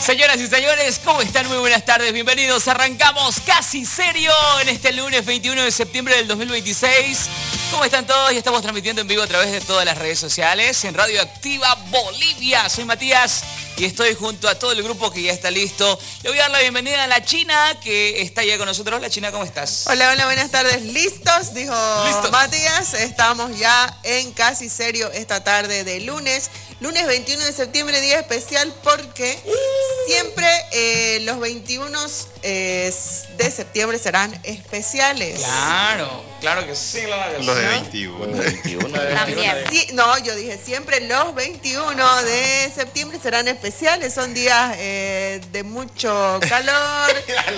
Señoras y señores, ¿cómo están? Muy buenas tardes, bienvenidos. Arrancamos Casi Serio en este lunes 21 de septiembre del 2026. ¿Cómo están todos? Ya estamos transmitiendo en vivo a través de todas las redes sociales en Radio Activa Bolivia. Soy Matías y estoy junto a todo el grupo que ya está listo. Le voy a dar la bienvenida a la China, que está ya con nosotros. La China, ¿cómo estás? Hola, hola, buenas tardes. ¿Listos? Dijo ¿Listos? Matías. Estamos ya en Casi Serio esta tarde de lunes. Lunes 21 de septiembre, día especial porque siempre los 21 de septiembre serán especiales. Claro que sí. Los de 21. También. Sí, no, yo dije siempre los 21 de septiembre serán especiales. Son días de mucho calor,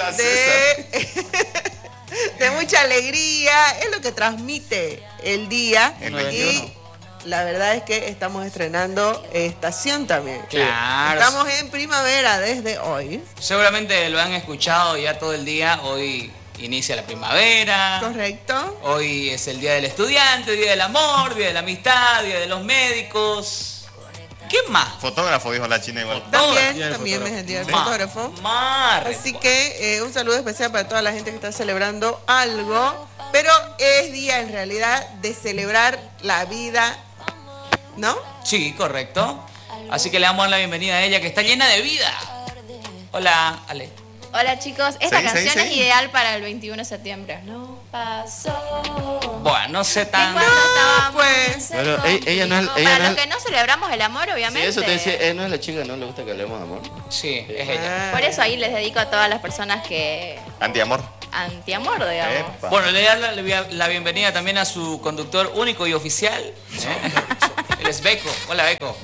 de mucha alegría. Es lo que transmite el día. El Y 21. la verdad es que estamos estrenando estación también. Claro. Estamos en primavera desde hoy. Seguramente lo han escuchado ya todo el día. Hoy inicia la primavera. Correcto. Hoy es el Día del Estudiante, Día del Amor, Día de la Amistad, Día de los Médicos. ¿Qué más? Fotógrafo, dijo la China igual. También es el día del fotógrafo. Así que un saludo especial para toda la gente que está celebrando algo. Pero es día en realidad de celebrar la vida, ¿no? Sí, correcto. Así que le damos la bienvenida a ella, que está llena de vida. Hola, Ale. Hola chicos, esta Sí, canción sí. es ideal para el 21 de septiembre. No pasó. Bueno, no sé ¿En tan... cuánto estábamos pues. Bueno, ella no es- contigo? ella Para no los es- que no celebramos el amor, obviamente. Sí, eso te decía, no es la chica, no le gusta que hablemos de amor. Sí, es ella. Por eso ahí les dedico a todas las personas que... Antiamor. Antiamor, digamos. Epa. Bueno, le doy la bienvenida también a su conductor único y oficial. Él es Beco. Hola, Beco.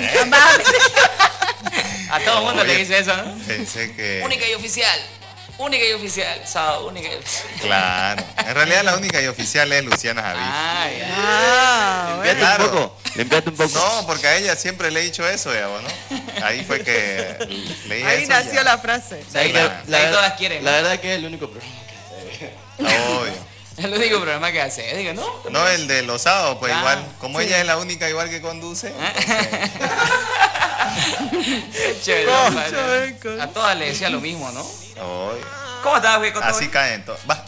A todo el mundo le dice eso, ¿no? Pensé que... Única y oficial. Única y oficial. Sábado, única y oficial. Claro. En realidad la única y oficial es Luciana Javid. Ay, ay. Ah, bueno. Limpiate Claro. un poco, limpiate un poco. No, porque a ella siempre le he dicho eso, ya, ¿no? Ahí fue que leí Ahí eso. nació ya. la frase. Ahí, Claro. ahí todas quieren. La verdad que es el único problema. Obvio. Es el único programa que hace. Digo, ¿no? No, el de los sábados, pues Ah, igual. Como sí. ella es la única igual que conduce. Chévere, Oh, padre. chueco. A todas le decía lo mismo, ¿no? Obvio. ¿Cómo estás, Beco? ¿Todo Así bien? caen todos. Va.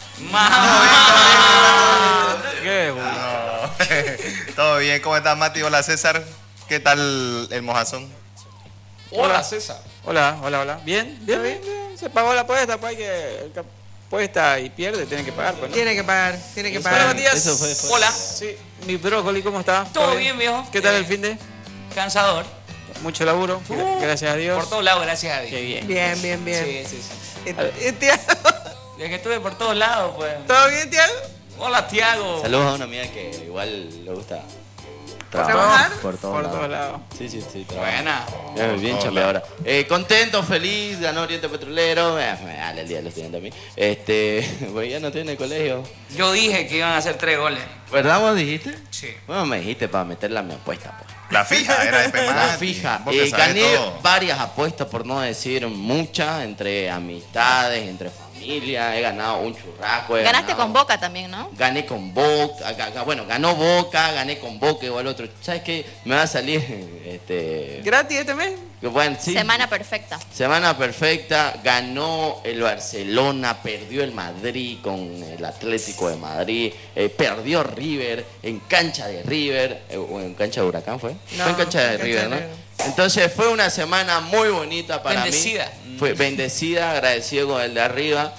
Qué bueno. No. Todo bien. ¿Cómo estás, Mati? Hola, César. ¿Qué tal el mojazón? Hola, César. Hola. Bien. Se pagó la apuesta, pues hay que... El que apuesta y pierde, tiene que pagar, pues, ¿no? Tiene que pagar. Hola, pagar. Matías. Eso fue. Hola. Sí, mi brócoli, ¿cómo está? Todo bien, viejo. ¿Qué tal el fin de? Cansador. Mucho laburo, gracias a Dios. Por todos lados, gracias a Dios. Qué bien. Bien. Sí. Tiago, Desde que estuve por todos lados, pues. ¿todo bien, Tiago? Hola, Tiago. Saludos a una amiga que igual le gusta ¿Trabajar? por todos Por lados. todos lados. Sí, trabaja. Buena. Bien Hola. chambeadora. Contento, feliz, ganó Oriente Petrolero. Me dale el día de los estudiantes a mí. Pues ya no tiene colegio. Yo dije que iban a hacer 3 goles. ¿Verdad vos dijiste? Sí. Bueno, me dijiste para meterla a mi apuesta, pues. La fija, era de Pemati. La fija. Vos que sabés Gané todo. varias apuestas, por no decir muchas, entre amistades, entre familia. He ganado un churrasco. Ganaste con Boca también, ¿no? Gané con Boca. Bueno, ganó Boca, gané con Boca igual otro. ¿Sabes qué? Me va a salir. ¿Gratis este mes? Bueno, sí. Semana perfecta. Semana perfecta, ganó el Barcelona, perdió el Madrid con el Atlético de Madrid, perdió River en cancha de River, o en cancha de Huracán fue. No, Fue en cancha de en cancha River, de ¿no? River. Entonces fue una semana muy bonita para Bendecida. mí. Fue bendecida, agradecido con el de arriba,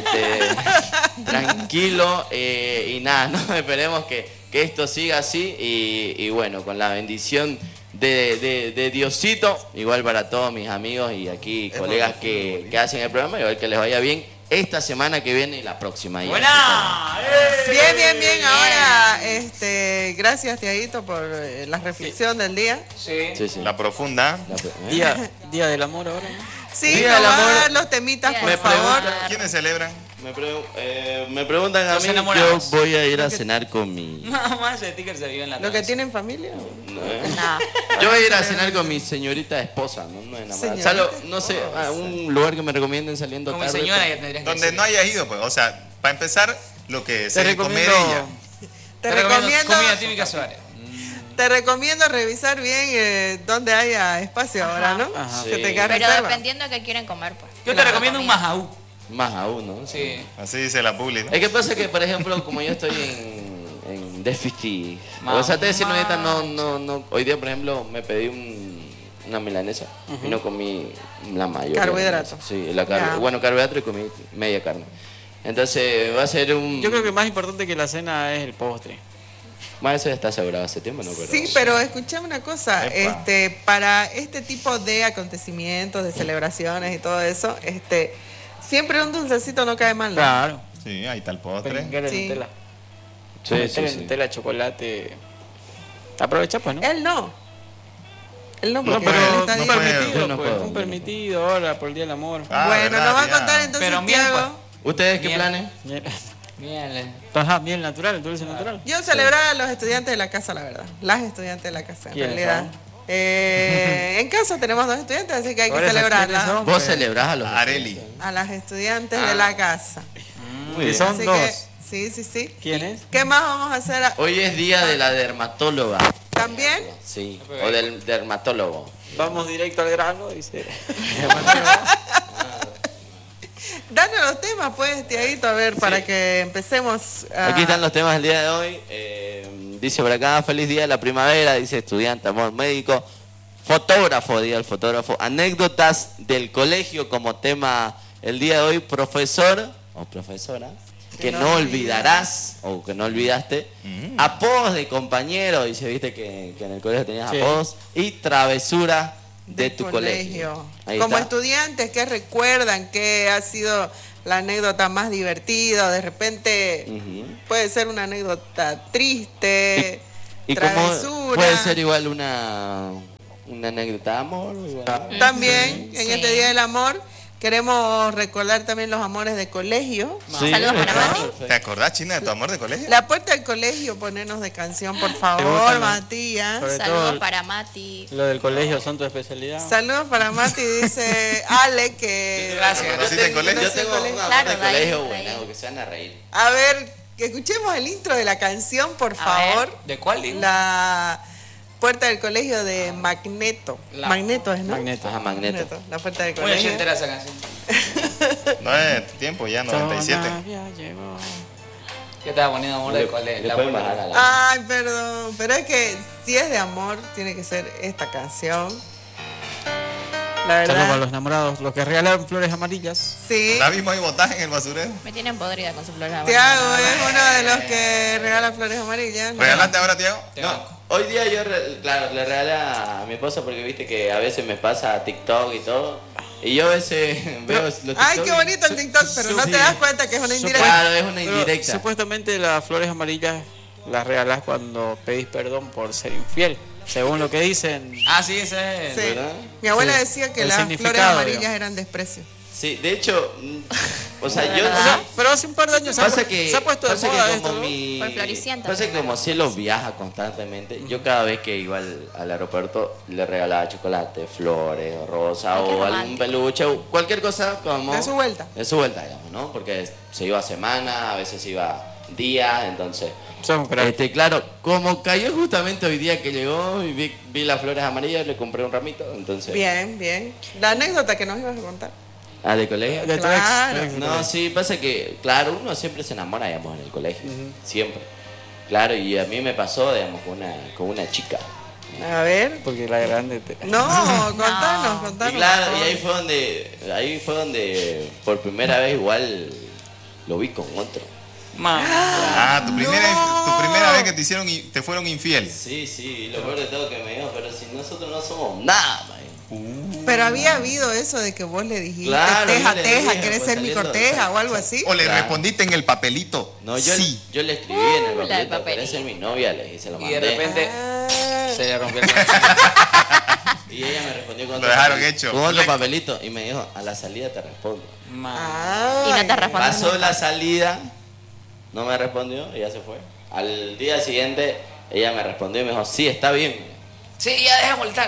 tranquilo y nada, ¿no? Esperemos que esto siga así y bueno, con la bendición de Diosito, igual para todos mis amigos y aquí colegas que hacen el programa, igual que les vaya bien esta semana que viene y la próxima. Buena. Bien. Ahora, gracias, Tiaguito, por la reflexión del día. Sí. Sí. La profunda. Día del amor ahora, ¿no? Sí, Día nos del va a amor. dar los temitas, por Me favor. pregunta- ¿Quiénes celebran? Me preguntan a Los mí, enamorados. yo voy a ir a cenar con mi... Nada más el ticker se vio en la ¿Los que cabeza. tienen familia? No. Yo voy a ir a cenar con mi señorita esposa, no enamorada. Señorita Salvo, no sé, a un lugar que me recomienden saliendo Con mi tarde. señora ya tendrías que Donde decir. no hayas ido, pues. O sea, para empezar, lo que Te se comer recomiendo... ella. Te recomiendo comida típica Suárez. Te recomiendo revisar bien dónde haya espacio ahora, ¿no? Ajá. Que Sí. tengas Pero reserva. dependiendo de qué quieren comer, pues. Yo te recomiendo un majaú. Más aún, ¿no? Sí. Así dice la publi, ¿no? Es que pasa que, por ejemplo, como yo estoy en déficit, o sea, te decir, no, hoy día, por ejemplo, me pedí una milanesa y no comí la mayoría. Carbohidratos. Sí, Ya. bueno, carbohidrato y comí media carne. Entonces va a ser un... Yo creo que más importante que la cena es el postre. Más eso ya está asegurado hace tiempo, ¿no? Sí, pero escuchame una cosa, Epa. para este tipo de acontecimientos, de celebraciones y todo eso, siempre un dulcecito no cae mal, ¿no? Claro. Sí, ahí está el postre. Peringuera de Sí. Nutella. Sí, Nutella, sí. Nutella, chocolate. Aprovecha, pues, ¿no? Él no, No, porque pero él está un bien. puedo. permitido, Yo no pues. puedo. Un permitido ahora por el Día del Amor. Ah, Bueno, verdad, nos va a ya. contar entonces Pero miel, Tiago. ¿Ustedes qué Bien. planes? Miel. Bien. Ajá, miel natural, dulce natural. Yo celebrar a los estudiantes de la casa, la verdad. Las estudiantes de la casa, en ¿Quiénes realidad. En casa tenemos 2 estudiantes, así que hay que Por eso, celebrarlas. ¿quiénes son? ¿Vos celebrás a los Areli. A las estudiantes de la casa. Muy Y bien. son Así dos. que, sí. ¿Quién es? ¿Qué más vamos a hacer? Hoy es día de la dermatóloga. ¿También? Sí, o del dermatólogo. Vamos directo al grano, dice. Danos los temas, pues, Tiaguito, a ver, para que empecemos. Aquí están los temas del día de hoy. Dice por acá, feliz día de la primavera, dice estudiante, amor médico, fotógrafo, día del fotógrafo, anécdotas del colegio como tema el día de hoy, profesor o profesora, que no olvidarás o que no olvidaste, apodos de compañero, dice, viste que en el colegio tenías Sí. apodos, y travesura de tu colegio. Ahí Como está. estudiantes, ¿qué recuerdan? ¿Qué ha sido la anécdota más divertida? De repente Ujú. puede ser una anécdota triste, Y como travesura. puede ser igual una anécdota de amor. Igual. También, en Sí. este Día del Amor, queremos recordar también los amores de colegio. Sí, Saludos para ¿verdad? Mati. Perfecto. ¿Te acordás, China, de tu amor de colegio? La puerta del colegio, ponernos de canción, por ¿Te favor, gustan los- Matías. Sobre Saludos todo- para Mati. Lo del colegio son tu especialidad. Saludos para Mati, dice Ale, que... Gracias. ¿Conociste en colegio? Yo tengo un amor Claro, de de ahí, colegio de bueno, ahí. porque se van a reír. A ver, que escuchemos el intro de la canción, por A favor. ¿De cuál digo? La puerta del colegio de Magneto. La- Magneto es, ¿no? Magneto. Ajá, Magneto. La puerta del Muy colegio. ochentera esa canción. No es tiempo ya, 97. Todavía llegó. Yo estaba poniendo amor de colegio. Le pueden bajar a la... Ay, perdón, pero es que si es de amor, tiene que ser esta canción. La Saludos para verdad, los enamorados, los que regalan flores amarillas. sí. ¿La misma hay botaje en el basurero? Me tienen podrida con su flor. Tiago es uno de los que regala flores amarillas. ¿no? ¿Regalaste ahora, Tiago? No, hoy día yo, claro, le regalé a mi esposa porque viste que a veces me pasa TikTok y todo. Y yo a veces veo los TikTok. Ay, qué bonito el TikTok, pero no te das cuenta que es una indirecta. Claro, es una Pero indirecta. supuestamente las flores amarillas las regalás cuando pedís perdón por ser infiel. Según lo que dicen. Ah, sí, ese es. Sí. ¿verdad? Mi abuela Sí. decía que El las flores significado, amarillas digamos. eran desprecio. Sí, de hecho, o sea, yo O sea, sí. pero hace un par de años Pasa que, se ha puesto de pasa moda que esto, como ¿no? mi... Por Floricienta Pasa que también. como Cielo viaja constantemente, yo cada vez que iba al aeropuerto le regalaba chocolate, flores, o rosa, Ay, qué o algún romántico. peluche, o cualquier cosa como... De su vuelta. De su vuelta, digamos, ¿no? Porque se iba semana, a veces iba días, entonces... Son crack. Claro, como cayó justamente hoy día que llegó y vi las flores amarillas, le compré un ramito, entonces... Bien, bien. La anécdota que nos ibas a contar. Ah, ¿de colegio? De tu Claro. ex. No, sí, pasa que, claro, uno siempre se enamora, digamos, en el colegio. Siempre. Claro, y a mí me pasó, digamos, con una chica. A ver. Porque la grande te... No, contanos, Y contanos. claro, por y favor. ahí fue donde por primera vez igual lo vi con otro. Ah, tu primera vez que te fueron infiel. Sí, y lo peor de todo que me dijo, pero si nosotros no somos nada, man. Pero había habido eso de que vos le dijiste, Claro, teja, yo le teja, dije, ¿querés pues, ser mi saliendo- corteja o algo así? ¿O le Claro. respondiste en el papelito? No, yo le escribí en el la del papelito, ¿querés ser mi novia? Le dije, se lo Y mandé. de repente Ah, se le rompió el corazón. Y ella me respondió con Lo dejaron papelito, hecho. con otro Flex. papelito y me dijo, a la salida te respondo. ah, Y no te responde Pasó nunca. la salida, no me respondió, ella se fue. Al día siguiente, ella me respondió y me dijo, sí, está bien. Sí, ya deja molestar.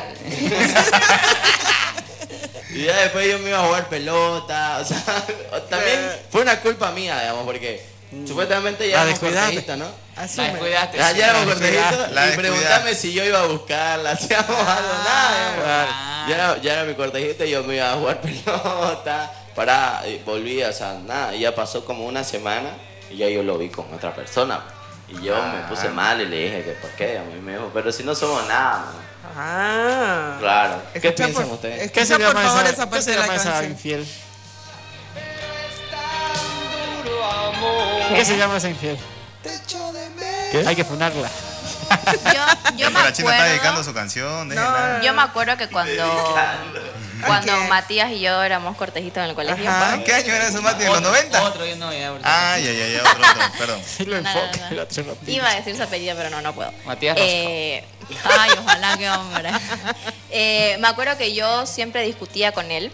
Y ya después yo me iba a jugar pelota, o sea, también fue una culpa mía, digamos, porque Supuestamente ya La éramos descuidaste. cortejistas, ¿no? La Asume. descuidaste. Ya éramos La cortejitos descuidaste. La y pregúntame descuidaste. si yo iba a buscarla, hacíamos algo, nada. Claro. Ya era mi cortejito y yo me iba a jugar pelota, y volvía, o sea, nada. Y ya pasó como una semana y ya yo lo vi con otra persona. Y yo me puse mal y le dije que por qué. A mí me dijo, pero si no somos nada, man. Ah. Claro. ¿Qué Escucha piensan por- ustedes? ¿Qué se Escucha por llama favor esa, esa ¿qué parte se de la llama esa canción. infiel? ¿Qué se llama esa infiel? Hay que funarla. Yo me La china está dedicando acuerdo, su canción, déjenla. yo me acuerdo que cuando Matías y yo éramos cortejitos en el colegio. Ajá. ¿En qué año era eso, Mati? ¿En los 90? Otro, yo no, ya. Ah, ya, otro, perdón. Y lo No, enfoca. no. el otro rapidito. Iba a decir su apellido, pero no puedo. Matías Ay, ojalá que hombre. Me acuerdo que yo siempre discutía con él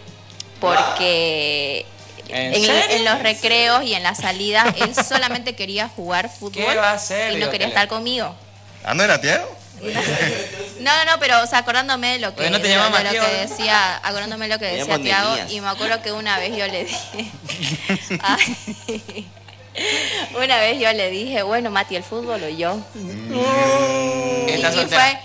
porque ¿En serio? en los recreos y en las salidas él solamente quería jugar fútbol ¿Qué va a hacer? y no quería estar conmigo. ¿Ah, no era Tiago? No, pero o sea, acordándome lo que, Oye, ¿no te llamaba de lo Matías? que decía, acordándome lo que Me decía llamo Tiago, Nenías. y me acuerdo que una vez yo le dije, ay, una vez yo le dije, bueno, Mati, ¿el fútbol o yo? Está Y soltera. fue,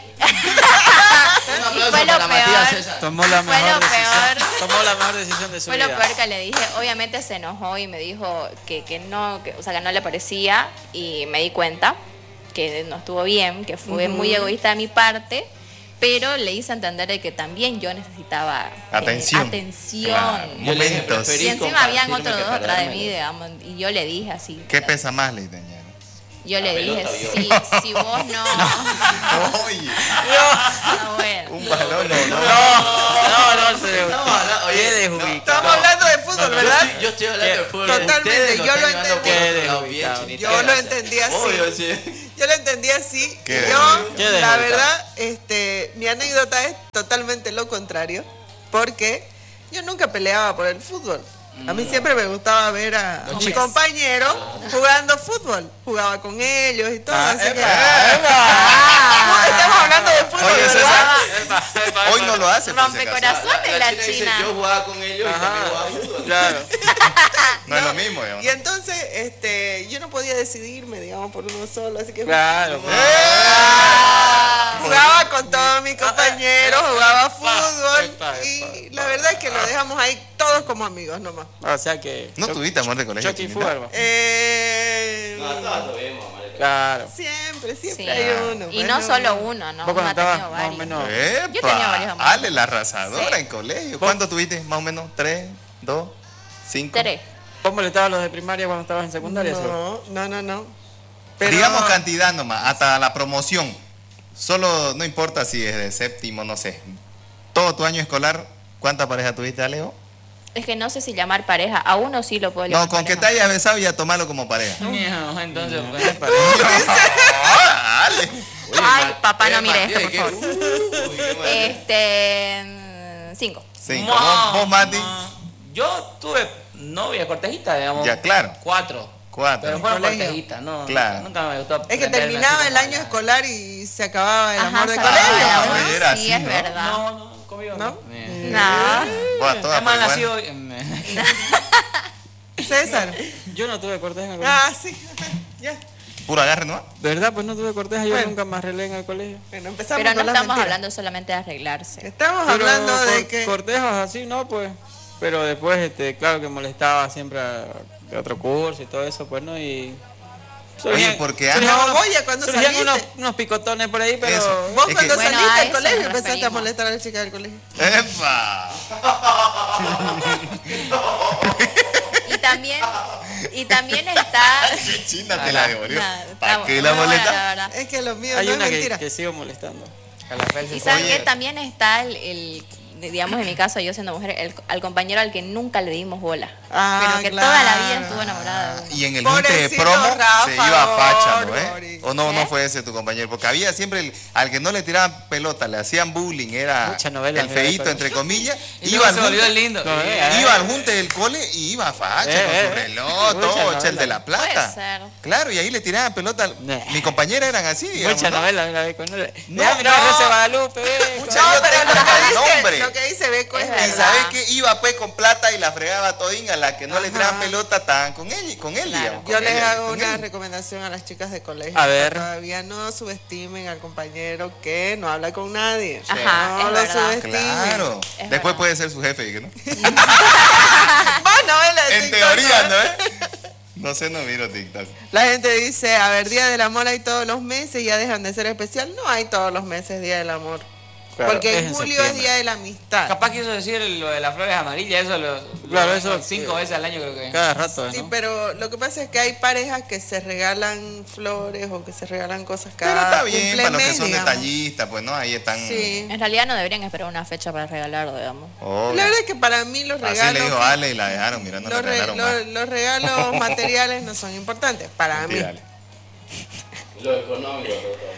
Un y aplauso fue lo para Matías peor. César. Tomó la Fue mejor lo decisión. peor. Tomó la mejor decisión de su Fue vida. lo peor que le dije. Obviamente se enojó y me dijo que no, o sea, que no le parecía, y me di cuenta que no estuvo bien, que fue muy egoísta de mi parte, pero le hice entender de que también yo necesitaba Atención. atención. Claro. Yo le dije, Momentos. preferí Y encima habían compartirme otros que dos atrás de perdérmelo. mí, digamos, y yo le dije así. ¿Qué pesa más, Leiteña? Yo le dije, pelota, si vos no... Oye, Ah, bueno. un balón, no. No, se Estamos hablando, oye, Qué no, desubicado. Estamos hablando de fútbol, ¿verdad? Yo estoy hablando de fútbol. Totalmente, Ustedes yo lo están llevando entendí. por otro Qué lado, bien, desubicado. chinita, Yo lo gracias. entendí así. Obvio, sí. Yo lo entendí así. Qué Yo, desubicado. la desubicado. verdad, mi anécdota es totalmente lo contrario, porque yo nunca peleaba por el fútbol. A mí siempre me gustaba ver a Los mis chicos. compañeros jugando fútbol. Jugaba con ellos y todo. así que... ¡Epa! Estamos hablando de fútbol, Oye, ¿verdad? César, hoy no lo hace, por si acaso. Rompecorazones la china dice, china. yo jugaba con ellos y también jugaba fútbol. Claro. No es lo mismo, digamos. Y entonces, yo no podía decidirme, digamos, por uno solo, así que Claro. jugaba con todos mis compañeros, jugaba fútbol epa, y la verdad es que lo dejamos ahí todos como amigos nomás. O sea que. ¿No tuviste amor de colegio, Chucky Chinita? fútbol. va. No, todos tuvimos, marica. Claro. Siempre Sí. hay uno. Y pues, no solo uno, ¿no? Vos Uno cuando ha tenido estabas más o varios. menos. Yo tenía varios amores. Ale, la arrasadora Sí. en colegio. ¿Cuánto tuviste? Más o menos, 3, 2, 5. 3. ¿Vos molestabas a los de primaria cuando estabas en secundaria? Seba? No. Pero, Digamos cantidad nomás, hasta la promoción. Solo, no importa si es de séptimo, no sé. Todo tu año escolar, ¿cuántas parejas tuviste, Alejo? Es que no sé si llamar pareja. A uno sí lo puedo No, llamar con que pareja. te hayas besado ya tomarlo como pareja. No, entonces, Ah, Ale. Oye, Ay, papá, no Matías, mire esto, ¿qué? por favor. Uy, qué madre. 5. Cinco. ¿Vos, Mati? Yo tuve novia cortejita, digamos. Ya, claro. 4. 4. Pero fueron Colegio. cortejitas, no. Claro. Nunca me gustó. es que prenderme terminaba así el como año ya. escolar y se acababa el Ajá, amor de se colegio. acababa el Oye, amor. era Sí, así, es ¿no? verdad. No, conmigo ¿No? No. Vos a todas por Además, igual. nació. César. Yo no tuve corteja en el colegio. Ah, sí. Ya. Puro agarre, ¿no? ¿De verdad? Pues no tuve corteja. Yo Bueno. nunca me arreglé en el colegio. Bueno, empezamos Pero no con las estamos mentiras. hablando solamente de arreglarse. Estamos Pero hablando de que... cortejos así, no, pues. Pero después, claro que molestaba siempre a otro curso y todo eso, pues, ¿no? Y... Oye, porque surgían No, unos- vos ya cuando surgían saliste. unos picotones por ahí, pero... Eso. Vos Es cuando que- Bueno, saliste a del eso colegio nos empezaste a referimos. molestar a la chica del colegio. ¡Epa! Y también está... China te la devolvió. Nada, ¿Para está qué la muy buena, molesta? la verdad. Es que lo mío Hay no es una mentira. que sigo molestando. Y saben Oye. que también está digamos en mi caso, yo siendo mujer, al compañero al que nunca le dimos bola. Ah, pero que claro. toda la vida estuvo enamorada de uno. Y en el junte de Pobrecito promo Rafa, se iba a facha, ¿no? Bori. ¿O no, no fue ese tu compañero? Porque había siempre, al que no le tiraban pelota, le hacían bullying, era Mucha novela, el feíto, entre comillas. Y luego se volvió el lindo. Iba al junte del cole y iba facha con su reloj, Mucha todo, novela. el de la plata. Puede ser. Claro, y ahí le tiraban pelota. Mi compañera eran así, digamos, Mucha ¿no? novela, mira, Beco. No, No, mira, Rosa de Guadalupe, Mucha, No, yo pero tengo el nombre. lo que dice Beco es Es Y verdad. sabes que iba pues con plata y la fregaba todín, a la que no le tiraban pelota estaban con él, digamos. Yo con les ella, hago con una él. recomendación a las chicas de colegio. A ver. Todavía no subestimen al compañero que no habla con nadie. Ajá, no es lo verdad. subestimen. Claro. Es Después verdad. puede ser su jefe, ¿no? Bueno, En teoría, ¿no? No sé, no miro TikTok. La gente dice, a ver, Día del Amor hay todos los meses, ya dejan de ser especial. No hay todos los meses Día del Amor. Claro, Porque es en en julio es septiembre. Día de la Amistad. Capaz quiso decir lo de las flores amarillas, Claro, eso- 5 veces al año creo que. Cada rato, Sí, ¿no? pero lo que pasa es que hay parejas que se regalan flores o que se regalan cosas Pero cada está bien para los que cumplemes, son digamos. detallistas, pues no, ahí están. Sí. En realidad no deberían esperar una fecha para regalar, digamos. Obvio. La verdad es que para mí los Así regalos... le dijo Ale y la dejaron, mira, no le los, re- regalaron los- más. los regalos materiales no son importantes para mí. Mentira, Ale. Lo económico,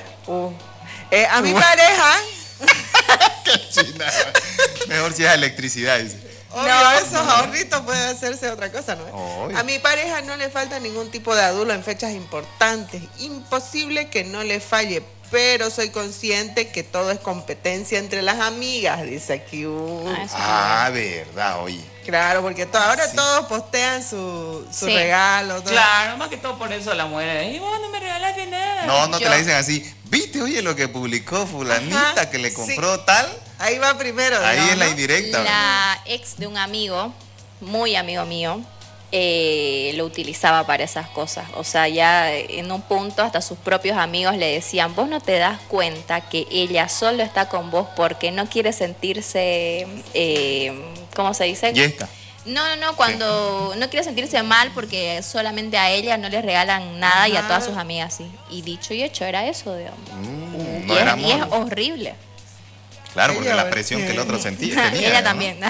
A mi pareja, China. Mejor si es electricidad, dice. obvio, esos ahorritos pueden hacerse otra cosa, ¿no? Obvio. A mi pareja no le falta ningún tipo de adulto en fechas importantes. Imposible que no le falle, pero soy consciente que todo es competencia entre las amigas, dice aquí. Eso Ah, verdad, oye. Claro, porque ahora todos postean su Sí. regalo. todo. Claro, más que todo por eso la mujer. Y vos no me regalaste nada. No te Yo- la dicen así. ¿Viste, oye, lo que publicó fulanita Ajá, que le sí. compró tal? Ahí va primero. Ahí digamos, en la ¿no? indirecta. La ex de un amigo, muy amigo mío, lo utilizaba para esas cosas. O sea, ya en un punto hasta sus propios amigos le decían, vos no te das cuenta que ella solo está con vos porque no quiere sentirse, ¿cómo se dice? Yesca. No, cuando no quiere sentirse mal porque solamente a ella no le regalan nada y a todas sus amigas sí. Y dicho y hecho era eso, digamos. No y, era es, y es amor. horrible. Claro, porque Ella, la presión que el otro sentía. tenía, ella ¿no? también.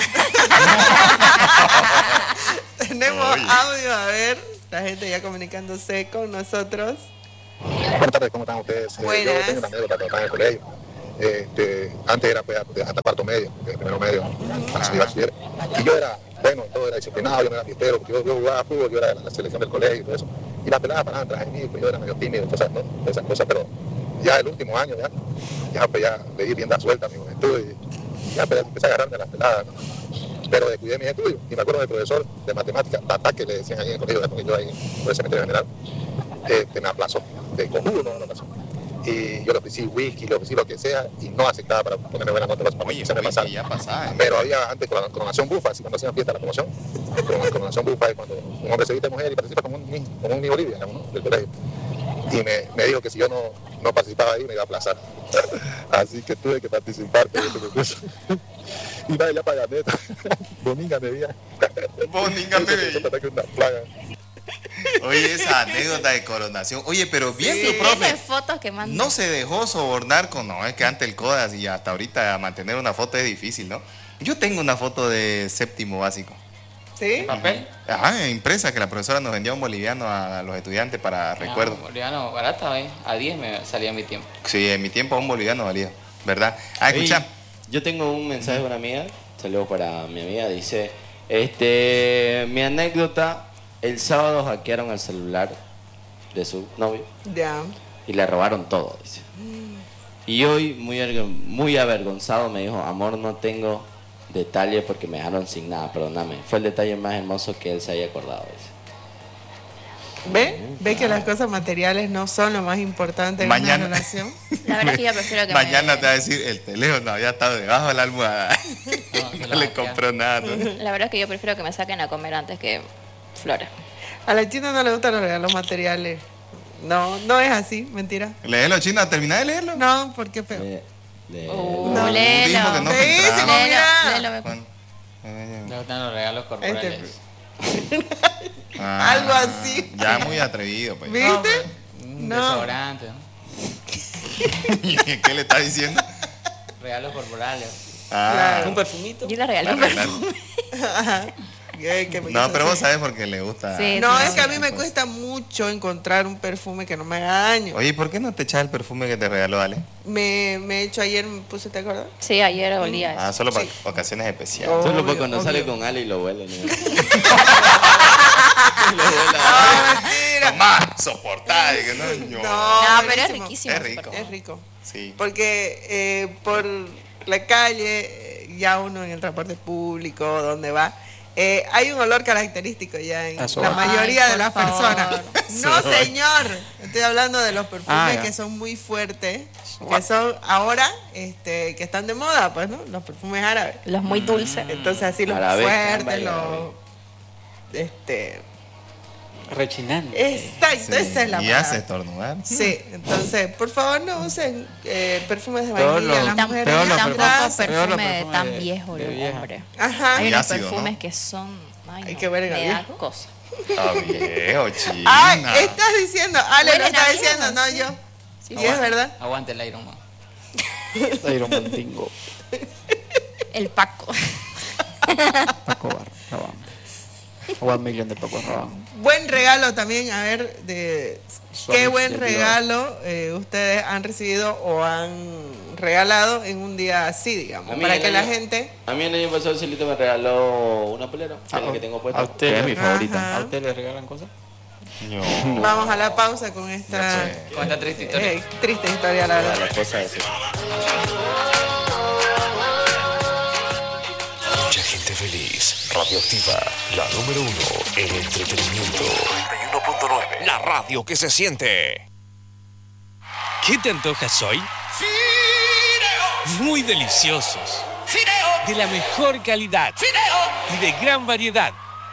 Tenemos Oye. audio, a ver, la gente ya comunicándose con nosotros. Buenas tardes, ¿cómo están ustedes? Buenas. Yo tengo una anécdota cuando estaba en el colegio. Antes era pues, hasta cuarto medio, primero medio, para subir bachiller. Y yo era, bueno, todo era disciplinado, yo no era fiestero, porque yo jugaba fútbol, yo era de la selección del colegio y todo eso. Y las peladas paraban atrás de mí, pues yo era medio tímido, entonces, ¿no? Esas cosas, pero ya el último año, pues ya le di rienda suelta a mi juventud y ya pues, empecé a agarrarme a las peladas, ¿no? Pero descuidé mis estudios. Y me acuerdo del profesor de matemáticas, Tata, que le decían ahí en el colegio, porque yo ahí por el cementerio general, me aplazó, de conjugo no me aplazó. Y yo le ofrecí whisky, le ofrecí lo que sea, y no aceptaba para ponerme buena nota para Oye, se me pasaba. ya pasaba. Pero había antes coronación bufa, así cuando hacían fiesta de la promoción. Coronación bufa es cuando un hombre se viste de mujer y participa como un Miss Bolivia, digamos, ¿no? Del colegio. Y me dijo que si yo no participaba ahí me iba a aplazar. Así que tuve que participar por ese concurso. Y nada, ya para neta. Boninga me veía. Boninga me veía. Eso que una plaga. Oye, esa anécdota de coronación. Oye, pero bien Sí. tu profe. Tiene fotos que mandan. No se dejó sobornar con, no, es que antes el CODAS y hasta ahorita mantener una foto es difícil, ¿no? Yo tengo una foto de séptimo básico. ¿Sí? ¿Papel? Ajá, impresa que la profesora nos vendía un boliviano a los estudiantes para recuerdo. Boliviano barato, ¿eh? A 10 me salía mi tiempo. Sí, en mi tiempo un boliviano valía, ¿verdad? Ah, Oye, escucha. yo tengo un mensaje de una amiga, saludos para mi amiga, dice, mi anécdota, el sábado hackearon el celular de su novio Ya. y le robaron todo, dice. Y hoy, muy avergonzado, me dijo, amor, no tengo detalles porque me dejaron sin nada, perdóname. Fue el detalle más hermoso que él se haya acordado, dice. ¿Ve que las cosas materiales no son lo más importante en Mañana. una relación? La verdad es que yo prefiero que Mañana me... te va a decir, el teléfono había estado debajo de la almohada. se No lo le hackearon. compró nada. ¿no? La verdad es que yo prefiero que me saquen a comer antes que flores. A la china no le gustan los regalos materiales. No es así, mentira. Léelo, chino, termina de leerlo. No, porque feo. No, léelo. Dijo que no se Feísimo, entraba. mira. léelo, me- Juan. Le gustan los regalos corporales. Ah, Algo así. Ya muy atrevido, pues. ¿Viste? Un No. desodorante, ¿no? ¿Qué le está diciendo? Regalos corporales. Ah, Un perfumito. Yo le regalé un claro. perfume. No, pero vos sabés por qué le gusta. Sí. No, es que a mí me cuesta mucho encontrar un perfume que no me haga daño. Oye, ¿por qué no te echas el perfume que te regaló Ale? Me he hecho ayer, me puse, ¿te acuerdas? Sí, ayer olía eso. Ah, solo para Sí. ocasiones especiales. Oh. Solo Obvio, cuando obvio. sale con Ale y lo huele. ¿no? Ah, mentira. Tomá, soportá. Que no, No, pero es buenísimo. riquísimo. Es rico. Es rico. Sí. Porque por la calle, ya uno en el transporte público, donde va, hay un olor característico ya en A la sobaco. mayoría Ay, de las por favor. personas. No, señor. Estoy hablando de los perfumes Ya. que son muy fuertes, que son ahora, que están de moda, pues, ¿no? Los perfumes árabes. Los muy dulces. Entonces así los Arabeca, fuertes, vaya, los... Rechinante. Exacto, esa es la Y palabra. hace estornudar. Sí, entonces, por favor, no usen perfumes de Todos vainilla. los- Las Tam- mujeres peor los están tampoco perfumes- bravas. peor los perfume perfumes tan de viejo, vieja. hombre. Ajá. Hay Y unos ácido, perfumes ¿no? que son... Ay, Hay no, que ver en me el da viejo. cosa. Está viejo, china. Ay, estás diciendo, Ale lo Huelen está a diciendo, viejo, no sí. yo. Y es verdad. Aguante el Iron Man. Iron Man Tingo. El Paco. Paco Rabanne. 1 million de Paco Rabanne. Buen regalo también, a ver, de Suave qué buen de regalo ustedes han recibido o han regalado en un día así, digamos, A mí para el que la año- gente... A mí el año pasado Celito me regaló una polera, que es la que tengo puesta. A usted, que es mi Ajá. favorita. ¿A usted le regalan cosas? No. Vamos a la pausa con esta Con esta triste historia. triste historia, la verdad. La cosa es esa. Mucha gente feliz. Radioactiva, la número 1 en entretenimiento. 91.9. La radio que se siente. ¿Qué te antojas hoy? Muy deliciosos. De la mejor calidad. Y de gran variedad.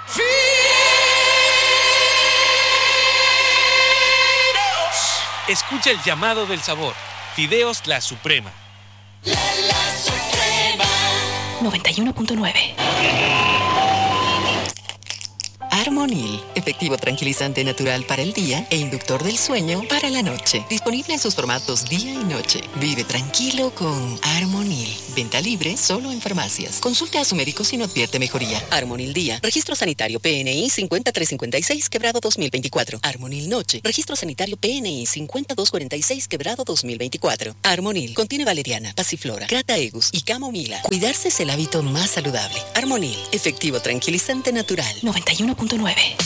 Escucha el llamado del sabor. Fideos La Suprema. 91.9. Armonil, efectivo tranquilizante natural para el día e inductor del sueño para la noche. Disponible en sus formatos día y noche. Vive tranquilo con Armonil. Venta libre solo en farmacias. Consulte a su médico si no advierte mejoría. Armonil Día. Registro sanitario PNI 5356 quebrado 2024. Armonil Noche. Registro sanitario PNI 5246 quebrado 2024. Armonil contiene valeriana, pasiflora, crataegus y camomila. Cuidarse es el hábito más saludable. Armonil, efectivo tranquilizante natural. 91.9.